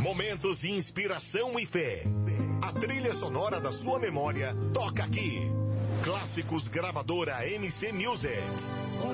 Momentos de inspiração e fé. A trilha sonora da sua memória toca aqui. Clássicos Gravadora MC Music.